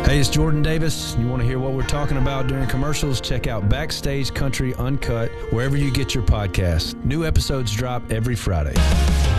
Hey, it's Jordan Davis. You want to hear what we're talking about during commercials? Check out Backstage Country Uncut wherever you get your podcasts. New episodes drop every Friday.